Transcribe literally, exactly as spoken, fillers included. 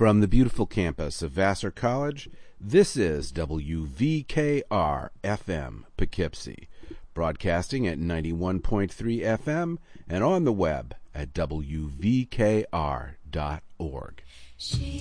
From the beautiful campus of Vassar College, this is W V K R F M Poughkeepsie, broadcasting at ninety-one point three F M and on the web at W V K R dot org. She